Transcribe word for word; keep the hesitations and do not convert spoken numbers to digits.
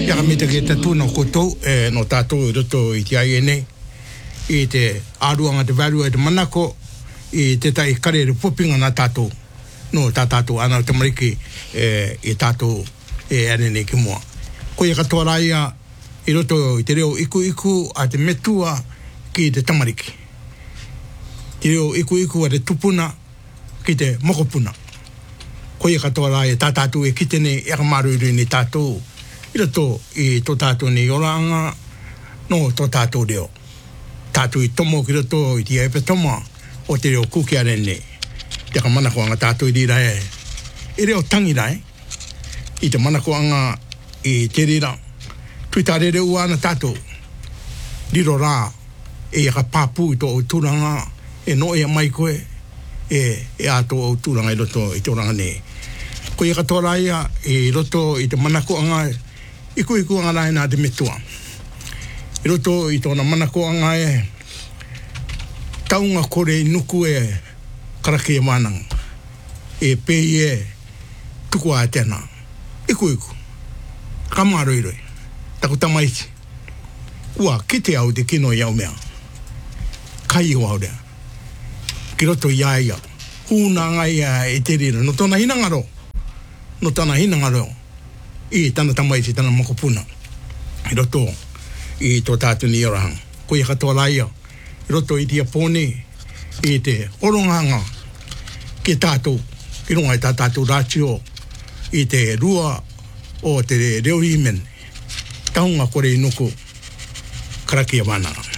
Ya ka mita ke tatu no koto e no tato i roto i te ai ene i te aruanga te value e te manako i te tai kare re popinga na tato no ta tato ana te mariki e i tato e ane ne ki mua. Ko ia katoa raia i roto i te reo iku iku a te metua ki te tamariki. Te reo iku iku a te tupuna ki te mokopuna. Ko ia katoa raia ta tato e kitene e akamaru i ni tato i roto i to tato ni oranga no to tato reo. Tato i tomo ki roto i te epe toma o te reo kuki a rene. Te ka manako anga tato i rira e. I reo tangi rai. I te manako anga i te rira. Tui ta rere ua ana tato. Riro rā. E ia ka pāpū i tō o tūranga. E no e mai koe. E, e a tō o tūranga i roto i tōranga ne. Ko ia ka tōra ia i roto i te manako anga e. Iku iku anga rai nā te metua. I roto i tōna manako anga e. Taunga kore i nuku e karaki e manang. E pei e tuku a tēnā. Iku iku. Kamaro i roi. Taku tamaiti. Ua kite au te kino i au mea. Kai o au rea. Ki roto i aia. Hūna ngai e te rira. No tōna hinangaro. No tōna hinangaro. I tana tamaiti, tana mokopuna. I roto i tō tātu ni orahang. Ko i katoa laia. I roto i tia pōne. I te oronganga. Ki tātou. Ki runga i tā tātou rātio. I te rua o te reo himen. Taunga kore i nuku. Karaki a mana.